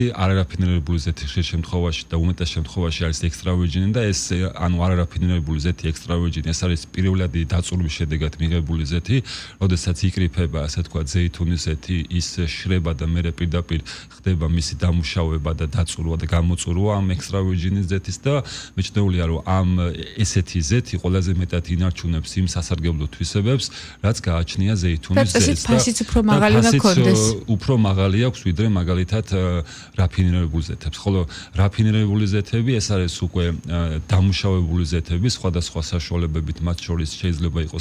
არარაფინირებული ზეთი ხშირ შემთხვევაში და უმეტეს შემთხვევაში არის extra virgin და ეს ანუ არარაფინირებული ზეთი extra virgin ეს არის პირველადი დაწურვის შედეგად მიღებული ზეთი, როდესაც იკრიფება, ასე თქვა, ზეითუნის ზეთი, ის შრება და მერე პირდაპირ ხდება მისი დამუშავება და დაწურვა და გამოწურვა ამ extra virgin-ის ზეთის და მიჩნეულია, რომ ამ ესეთი ზეთი ყველაზე მეტად ინარჩუნებს იმ სასარგებლო თვისებებს, რაც გააჩნია ზეითუნის ზეთს და ფასიც უფრო მაღალი უნდა ქონდეს. უფრო მაღალი აქვს ვიდრე მაგალითად რაფინირებული ზეთებს. ხოლო რაფინირებული ზეთები ეს არის უკვე დამუშავებული ზეთები სხვადასხვა საშუალებებით, მათ შორის შეიძლება იყოს